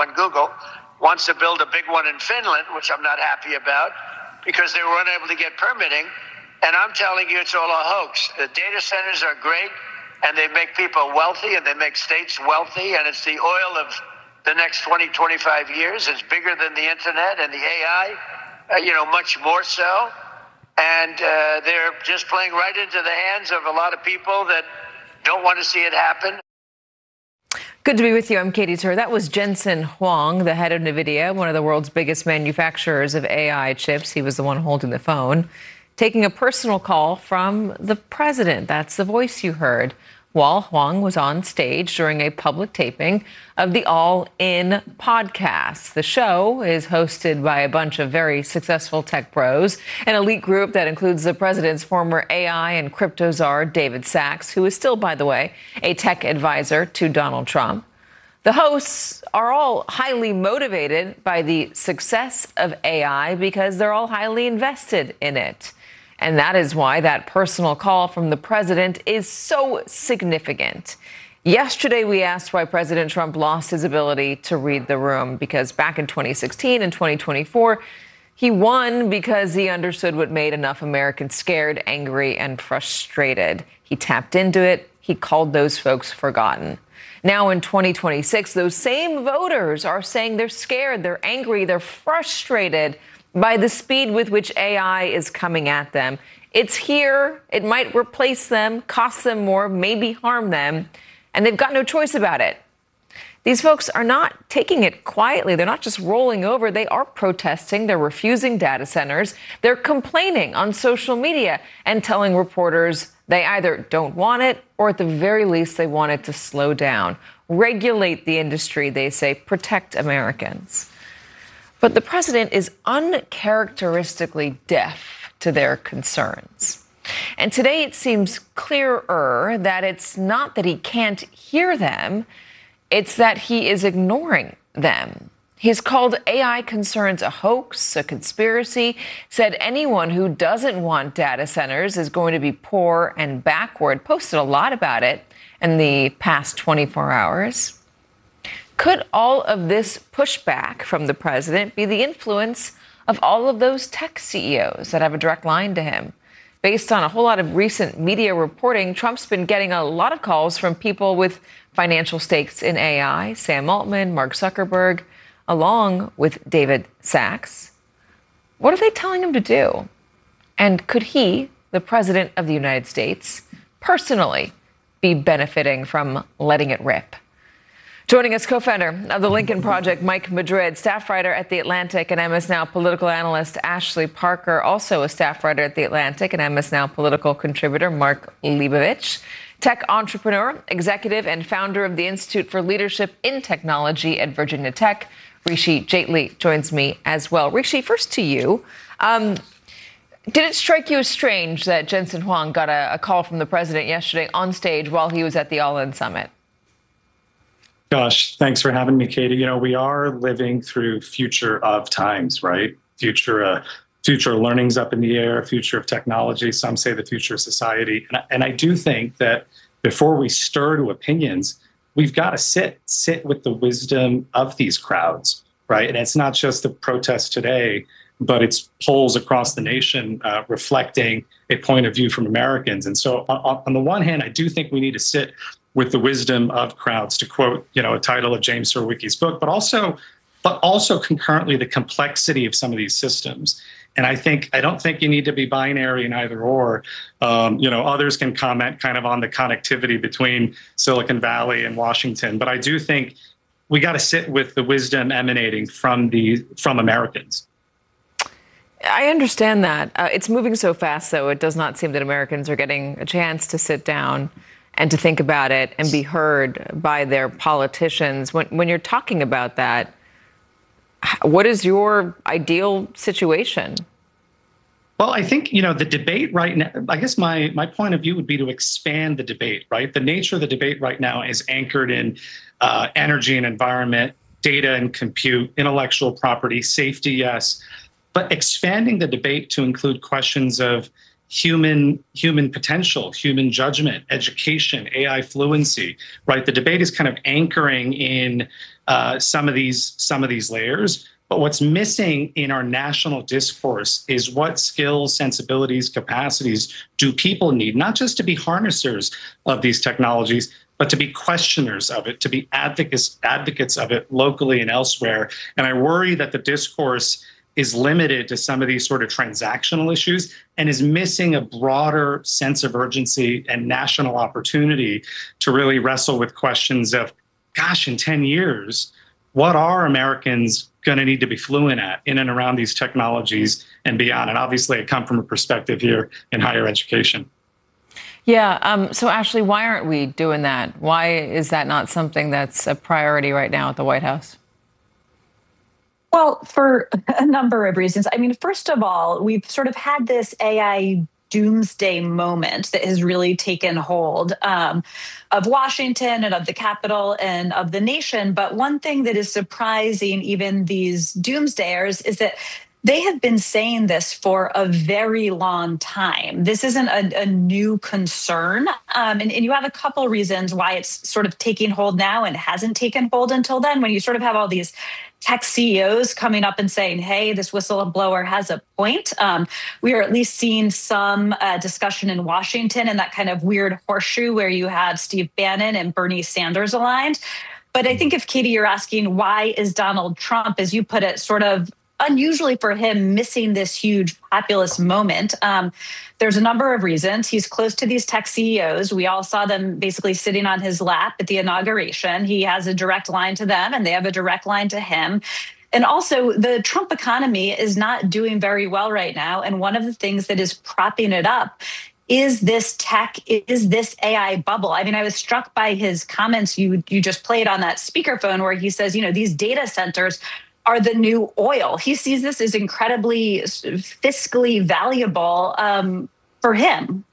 one, Google, wants to build a big one in Finland, which I'm not happy about, because they were unable to get permitting. And I'm telling you, it's all a hoax. The data centers are great, and they make people wealthy, and they make states wealthy, and it's the oil of the next 20, 25 years. It's bigger than the internet and the AI, much more so. And they're just playing right into the hands of a lot of people that don't want to see it happen. Good to be with you. I'm Katie Tur. That was Jensen Huang, the head of NVIDIA, one of the world's biggest manufacturers of AI chips. He was the one holding the phone, taking a personal call from the president. That's the voice you heard while Huang was on stage during a public taping of the All In podcast. The show is hosted by a bunch of very successful tech pros, an elite group that includes the president's former AI and crypto czar, David Sacks, who is still, by the way, a tech advisor to Donald Trump. The hosts are all highly motivated by the success of AI because they're all highly invested in it. And that is why that personal call from the president is so significant. Yesterday, we asked why President Trump lost his ability to read the room, because back in 2016 and 2024, he won because he understood what made enough Americans scared, angry, and frustrated. He tapped into it. He called those folks forgotten. Now in 2026, those same voters are saying they're scared, they're angry, they're frustrated by the speed with which AI is coming at them. It's here. It might replace them, cost them more, maybe harm them, and they've got no choice about it. These folks are not taking it quietly. They're not just rolling over. They are protesting. They're refusing data centers. They're complaining on social media and telling reporters they either don't want it or at the very least they want it to slow down. Regulate the industry, they say, protect Americans. But the president is uncharacteristically deaf to their concerns. And today it seems clearer that it's not that he can't hear them, it's that he is ignoring them. He's called AI concerns a hoax, a conspiracy, said anyone who doesn't want data centers is going to be poor and backward, posted a lot about it in the past 24 hours. Could all of this pushback from the president be the influence of all of those tech CEOs that have a direct line to him? Based on a whole lot of recent media reporting, Trump's been getting a lot of calls from people with financial stakes in AI, Sam Altman, Mark Zuckerberg, along with David Sacks. What are they telling him to do? And could he, the president of the United States, personally be benefiting from letting it rip? Joining us, co-founder of the Lincoln Project, Mike Madrid, staff writer at The Atlantic and MS Now political analyst Ashley Parker, also a staff writer at The Atlantic and MS Now political contributor Mark Leibovich, tech entrepreneur, executive, and founder of the Institute for Leadership in Technology at Virginia Tech, Rishi Jaitley joins me as well. Rishi, first to you. Did it strike you as strange that Jensen Huang got a call from the president yesterday on stage while he was at the All In Summit? Gosh, thanks for having me, Katie. We are living through future of times, right? Future learning's up in the air, future of technology. Some say the future of society. And I do think that before we stir to opinions, we've got to sit with the wisdom of these crowds, right? And it's not just the protests today, but it's polls across the nation reflecting a point of view from Americans. And so on the one hand, I do think we need to sit with the wisdom of crowds, to quote, a title of James Surowiecki's book, but also concurrently the complexity of some of these systems. And I don't think you need to be binary in either or. Others can comment kind of on the connectivity between Silicon Valley and Washington, but I do think we got to sit with the wisdom emanating from Americans. I understand that. It's moving so fast, though. It does not seem that Americans are getting a chance to sit down and to think about it and be heard by their politicians. When you're talking about that, what is your ideal situation? Well, I think, the debate right now, I guess my point of view would be to expand the debate, right? The nature of the debate right now is anchored in energy and environment, data and compute, intellectual property, safety, yes, but expanding the debate to include questions of human potential, human judgment, education, AI fluency, right? The debate is kind of anchoring in some of these layers. But what's missing in our national discourse is what skills, sensibilities, capacities do people need, not just to be harnessers of these technologies, but to be questioners of it, to be advocates of it locally and elsewhere. And I worry that the discourse is limited to some of these sort of transactional issues and is missing a broader sense of urgency and national opportunity to really wrestle with questions of, gosh, in 10 years, what are Americans going to need to be fluent at in and around these technologies and beyond? And obviously, I come from a perspective here in higher education. Yeah. So, Ashley, why aren't we doing that? Why is that not something that's a priority right now at the White House? Well, for a number of reasons. I mean, first of all, we've sort of had this AI doomsday moment that has really taken hold of Washington and of the Capitol and of the nation. But one thing that is surprising, even these doomsdayers, is that they have been saying this for a very long time. This isn't a new concern. And you have a couple reasons why it's sort of taking hold now and hasn't taken hold until then. When you sort of have all these tech CEOs coming up and saying, hey, this whistleblower has a point. We are at least seeing some discussion in Washington and that kind of weird horseshoe where you have Steve Bannon and Bernie Sanders aligned. But I think if, Katie, you're asking why is Donald Trump, as you put it, sort of unusually for him, missing this huge populist moment. There's a number of reasons. He's close to these tech CEOs. We all saw them basically sitting on his lap at the inauguration. He has a direct line to them, and they have a direct line to him. And also, the Trump economy is not doing very well right now. And one of the things that is propping it up is this tech, is this AI bubble. I mean, I was struck by his comments you just played on that speakerphone where he says, these data centers are the new oil. He sees this as incredibly fiscally valuable for him.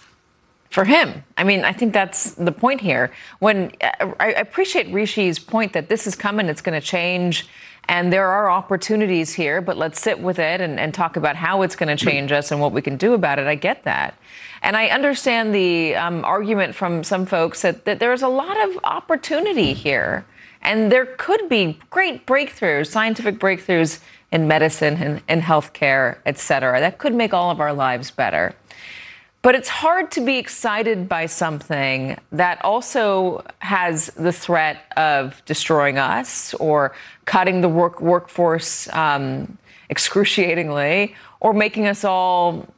For him. I mean, I think that's the point here. When I appreciate Rishi's point that this is coming, it's going to change, and there are opportunities here, but let's sit with it and talk about how it's going to change us and what we can do about it. I get that. And I understand the argument from some folks that there's a lot of opportunity here. And there could be great breakthroughs, scientific breakthroughs in medicine and healthcare, et cetera, that could make all of our lives better. But it's hard to be excited by something that also has the threat of destroying us or cutting the workforce excruciatingly or making us all,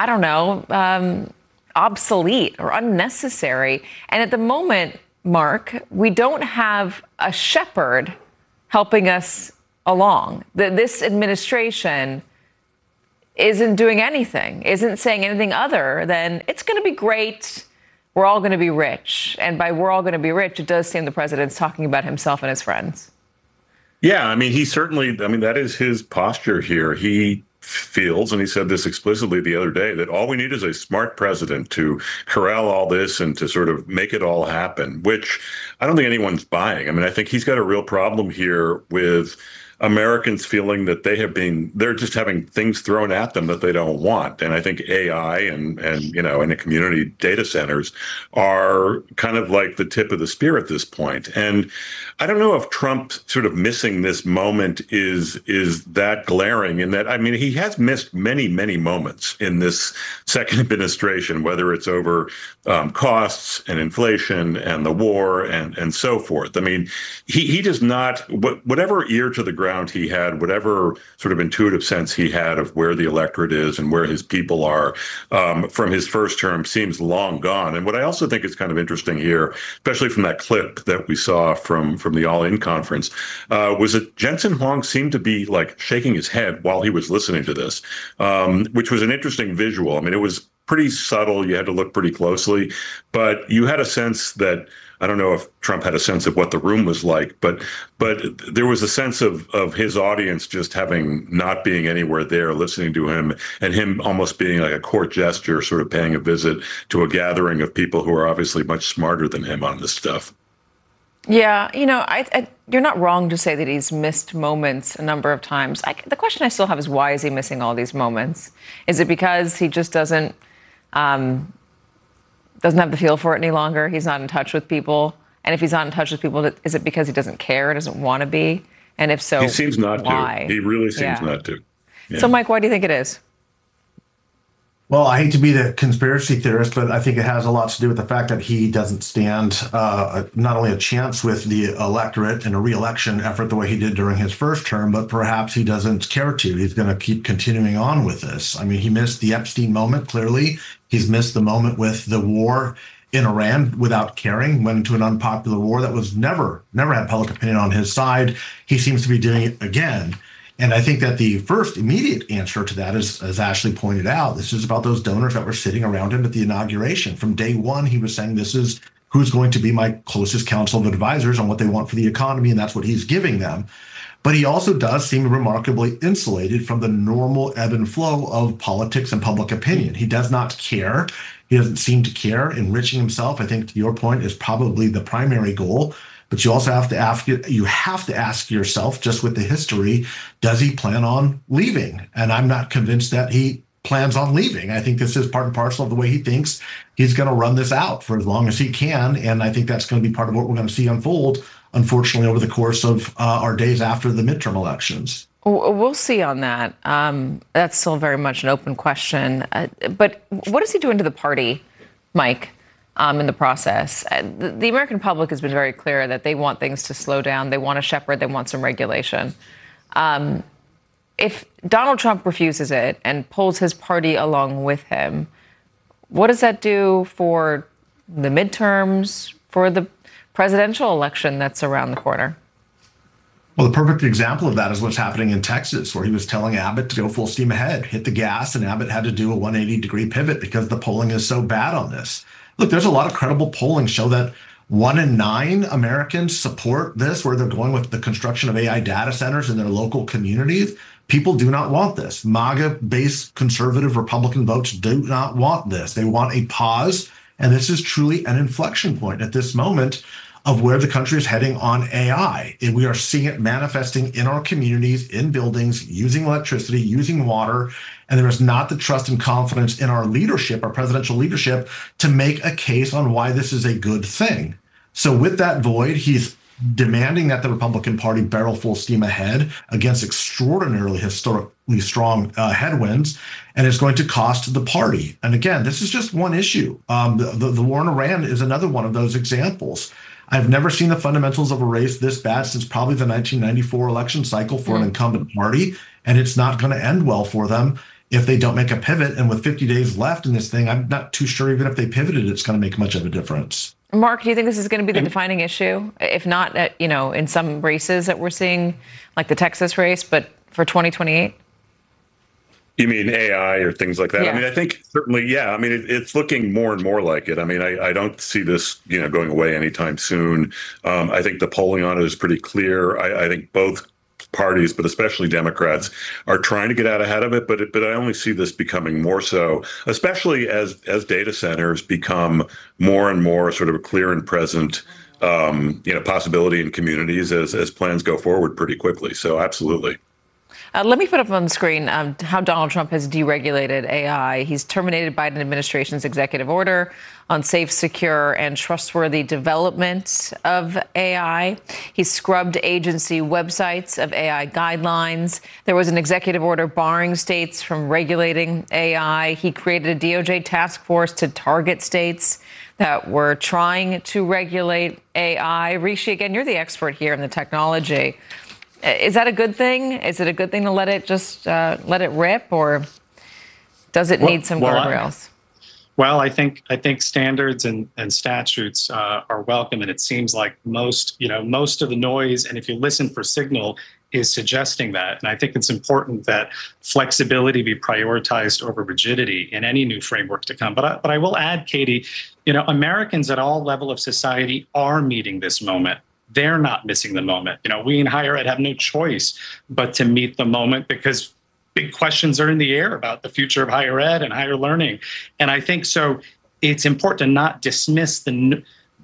obsolete or unnecessary. And at the moment, Mark, we don't have a shepherd helping us along. This administration isn't doing anything, isn't saying anything other than it's going to be great. We're all going to be rich. And by we're all going to be rich, it does seem the president's talking about himself and his friends. Yeah, I mean, that is his posture here. He feels, and he said this explicitly the other day, that all we need is a smart president to corral all this and to sort of make it all happen, which I don't think anyone's buying. I mean, I think he's got a real problem here with Americans feeling that they're just having things thrown at them that they don't want. And I think AI and in the community data centers are kind of like the tip of the spear at this point. And I don't know if Trump sort of missing this moment is that glaring in that, I mean, he has missed many, many moments in this second administration, whether it's over costs and inflation and the war and so forth. I mean, he does not, whatever ear to the ground he had, whatever sort of intuitive sense he had of where the electorate is and where his people are from his first term seems long gone. And what I also think is kind of interesting here, especially from that clip that we saw from the All In conference, was that Jensen Huang seemed to be like shaking his head while he was listening to this, which was an interesting visual. I mean, it was pretty subtle. You had to look pretty closely, but you had a sense that, I don't know if Trump had a sense of what the room was like, but there was a sense of his audience just not being anywhere there, listening to him, and him almost being like a court gesture, sort of paying a visit to a gathering of people who are obviously much smarter than him on this stuff. Yeah, you're not wrong to say that he's missed moments a number of times. The question I still have is, why is he missing all these moments? Is it because he just doesn't have the feel for it any longer? He's not in touch with people. And if he's not in touch with people, is it because he doesn't care, doesn't want to be? And if so, he seems not why? to. He really seems not to. Yeah. So, Mike, why do you think it is? Well, I hate to be the conspiracy theorist, but I think it has a lot to do with the fact that he doesn't stand not only a chance with the electorate in a re-election effort the way he did during his first term, but perhaps he doesn't care to. He's going to keep continuing on with this. I mean, he missed the Epstein moment, clearly. He's missed the moment with the war in Iran without caring, went into an unpopular war that was never had public opinion on his side. He seems to be doing it again. And I think that the first immediate answer to that is, as Ashley pointed out, this is about those donors that were sitting around him at the inauguration. From day one, he was saying, this is who's going to be my closest council of advisors on what they want for the economy, and that's what he's giving them. But he also does seem remarkably insulated from the normal ebb and flow of politics and public opinion. He does not care. He doesn't seem to care. Enriching himself, I think, to your point, is probably the primary goal. But you also have to ask yourself, just with the history, does he plan on leaving? And I'm not convinced that he plans on leaving. I think this is part and parcel of the way he thinks he's going to run this out for as long as he can. And I think that's going to be part of what we're going to see unfold, unfortunately, over the course of our days after the midterm elections. We'll see on that. That's still very much an open question. But what is he doing to the party, Mike? In the process. The American public has been very clear that they want things to slow down. They want a shepherd. They want some regulation. If Donald Trump refuses it and pulls his party along with him, what does that do for the midterms, for the presidential election that's around the corner? Well, the perfect example of that is what's happening in Texas, where he was telling Abbott to go full steam ahead, hit the gas, and Abbott had to do a 180-degree pivot because the polling is so bad on this. Look, there's a lot of credible polling show that 1 in 9 Americans support this, where they're going with the construction of AI data centers in their local communities. People do not want this. MAGA-based conservative Republican votes do not want this. They want a pause. And this is truly an inflection point at this moment of where the country is heading on AI. And we are seeing it manifesting in our communities, in buildings, using electricity, using water. And there is not the trust and confidence in our leadership, our presidential leadership, to make a case on why this is a good thing. So with that void, he's demanding that the Republican Party barrel full steam ahead against extraordinarily historically strong headwinds, and it's going to cost the party. And again, this is just one issue. The war in Iran is another one of those examples. I've never seen the fundamentals of a race this bad since probably the 1994 election cycle for an incumbent party, and it's not going to end well for them if they don't make a pivot. And with 50 days left in this thing, I'm not too sure even if they pivoted, it's going to make much of a difference. Mark, do you think this is going to be the defining issue? If not, in some races that we're seeing, like the Texas race, but for 2028? You mean AI or things like that? Yeah. I mean, I think certainly, yeah. I mean, it's looking more and more like it. I mean, I don't see this, going away anytime soon. I think the polling on it is pretty clear. I think both parties, but especially Democrats, are trying to get out ahead of it. But I only see this becoming more so, especially as data centers become more and more sort of a clear and present, possibility in communities as plans go forward pretty quickly. So absolutely. Let me put up on the screen how Donald Trump has deregulated AI. He's terminated Biden administration's executive order on safe, secure, and trustworthy development of AI. He scrubbed agency websites of AI guidelines. There was an executive order barring states from regulating AI. He created a DOJ task force to target states that were trying to regulate AI. Rishi, again, you're the expert here in the technology. Is that a good thing? Is it a good thing to let it let it rip, or does it need some guardrails? Well, I think standards and statutes are welcome, and it seems like most of the noise, and if you listen for signal, is suggesting that. And I think it's important that flexibility be prioritized over rigidity in any new framework to come. But I will add, Katie, Americans at all level of society are meeting this moment. They're not missing the moment. We in higher ed have no choice but to meet the moment, because big questions are in the air about the future of higher ed and higher learning. And I think so it's important to not dismiss the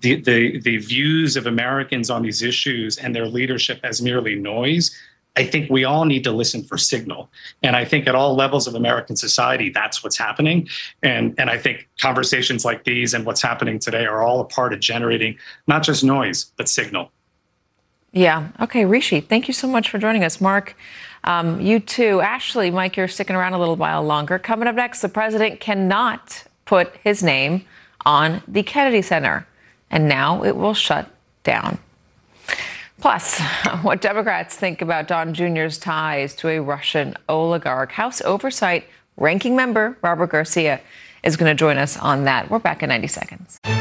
the views of Americans on these issues and their leadership as merely noise, I think we all need to listen for signal. And I think at all levels of American society, that's what's happening. And I think conversations like these and what's happening today are all a part of generating not just noise, but signal. Yeah. Okay, Rishi, thank you so much for joining us. Mark, you too. Ashley, Mike, you're sticking around a little while longer. Coming up next, the president cannot put his name on the Kennedy Center, and now it will shut down. Plus, what Democrats think about Don Jr.'s ties to a Russian oligarch. House Oversight Ranking Member Robert Garcia is going to join us on that. We're back in 90 seconds.